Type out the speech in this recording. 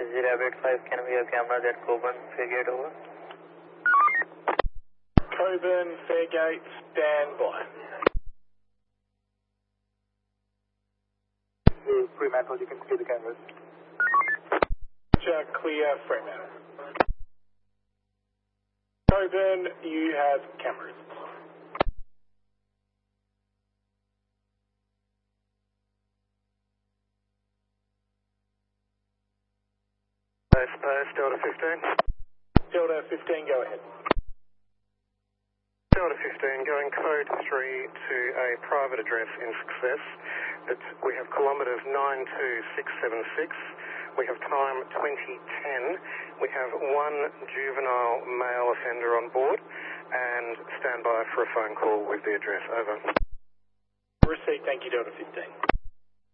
Rabbit 5, can we have cameras at Coburn, Fairgate, over? Coburn, Fairgate, stand by. Fremantle, you can see the cameras. Clear, Fremantle. Coburn, you have cameras. Space, Delta 15. Delta 15, go ahead. Delta 15, going code 3 to a private address in Success. We have kilometres 92676. We have time 2010. We have one juvenile male offender on board and stand by for a phone call with the address. Over. Receipt, thank you, Delta 15.